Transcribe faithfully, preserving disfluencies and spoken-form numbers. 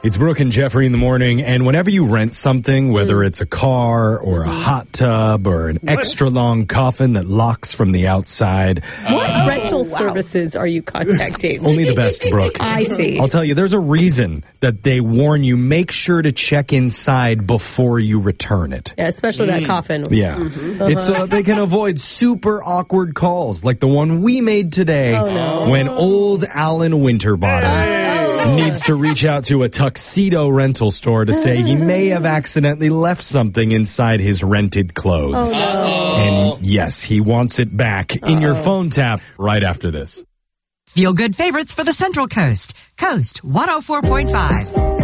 It's Brooke and Jeffrey in the morning, and whenever you rent something, whether mm. it's a car or a hot tub or an what? extra long coffin that locks from the outside. What oh, rental wow. services are you contacting? Only the best, Brooke. I see. I'll tell you, there's a reason that they warn you, make sure to check inside before you return it. Yeah, especially mm. that coffin. Yeah. Mm-hmm. Uh-huh. It's so uh, they can avoid super awkward calls like the one we made today oh, no. when old Alan Winterbottom hey. needs to reach out to a tuxedo rental store to say he may have accidentally left something inside his rented clothes. Oh, no. And yes, he wants it back Uh-oh. in your phone tap right after this. Feel good favorites for the Central Coast. Coast one oh four point five.